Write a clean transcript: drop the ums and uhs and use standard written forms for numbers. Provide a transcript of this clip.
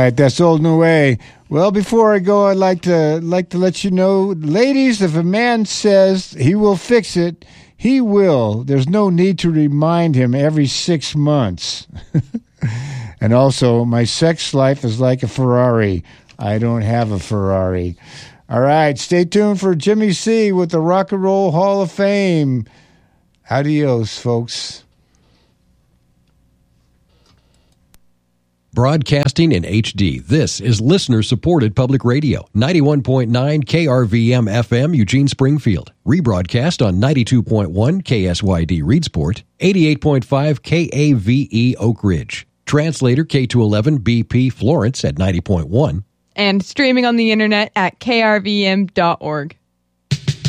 right, that's Old New Way. Well, before I go, I'd like to let you know, ladies, if a man says he will fix it, he will. There's no need to remind him every 6 months. And also, my sex life is like a Ferrari. I don't have a Ferrari. All right, stay tuned for Jimmy C with the Rock and Roll Hall of Fame. Adios, folks. Broadcasting in HD, this is listener-supported public radio. 91.9 KRVM FM, Eugene, Springfield. Rebroadcast on 92.1 KSYD, Reedsport. 88.5 KAVE, Oak Ridge. Translator K211 BP, Florence at 90.1. And streaming on the internet at krvm.org.